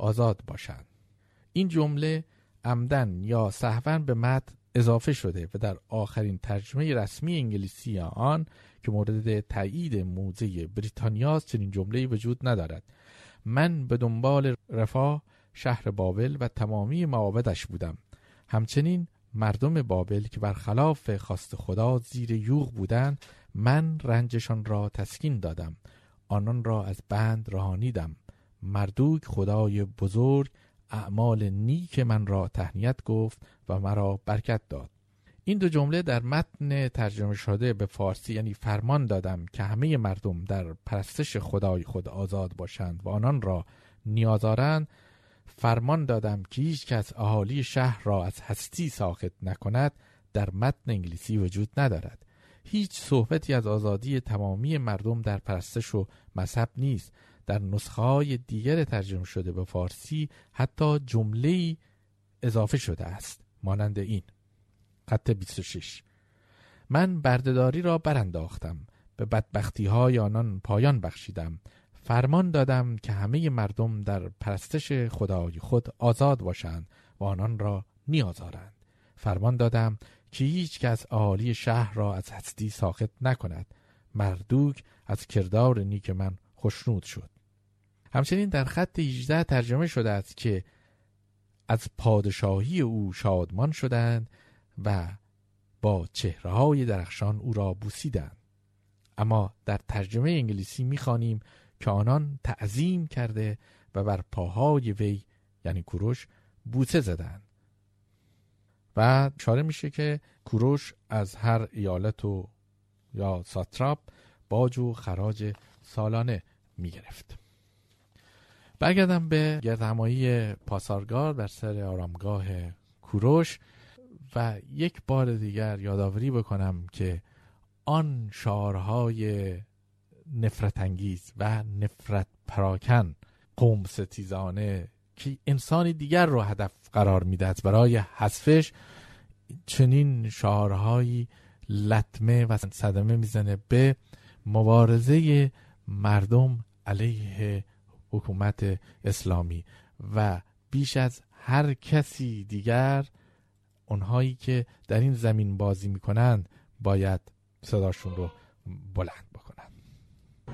آزاد باشند. این جمله عمدن یا سهواً به متن اضافه شده و در آخرین ترجمه رسمی انگلیسی آن که مورد تایید موزه بریتانیاست چنین جمله‌ای وجود ندارد. من به دنبال رفاه شهر بابل و تمامی معابدش بودم. همچنین مردم بابل که برخلاف خواست خدا زیر یوغ بودند، من رنجشان را تسکین دادم، آنان را از بند رهانیدم. مردوک خدای بزرگ اعمال نیک من را تهنیت گفت و مرا برکت داد. این دو جمله در متن ترجمه شده به فارسی یعنی فرمان دادم که همه مردم در پرستش خدای خود آزاد باشند و آنان را نیاز دارند، فرمان دادم که هیچ کس اهالی شهر را از هستی ساخط نکند، در متن انگلیسی وجود ندارد. هیچ صحبتی از آزادی تمامی مردم در پرستش و مذهب نیست. در نسخه‌های دیگر ترجمه شده به فارسی حتی جمله‌ای اضافه شده است مانند این: خط 26 من بردهداری را برانداختم، به بدبختی‌های آنان پایان بخشیدم. فرمان دادم که همه مردم در پرستش خدای خود آزاد باشند و آنان را نیازارند. فرمان دادم که هیچ کس اهالی شهر را از هستی ساخط نکند. مردوک از کردار نیک من خوشنود شد. همچنین در خط 18 ترجمه شده است که از پادشاهی او شادمان شدند و با چهره‌های درخشان او را بوسیدند. اما در ترجمه انگلیسی می‌خوانیم که آنان تعظیم کرده و بر پاهای وی یعنی کوروش بوسه زدند. و اشاره میشه که کوروش از هر ایالت و یا ساتراپ باج و خراج سالانه میگرفت. برگردم به گردهمایی پاسارگاد بر سر آرامگاه کوروش و یک بار دیگر یادآوری بکنم که آن شعارهای نفرت انگیز و نفرت پراکن قوم ستیزانه که انسان دیگر رو هدف قرار میدهد برای حذفش، چنین شعارهایی لطمه و صدمه میزنه به مبارزه مردم علیه حکومت اسلامی و بیش از هر کسی دیگر اونهایی که در این زمین بازی میکنند باید صداشون رو بلند بکنند.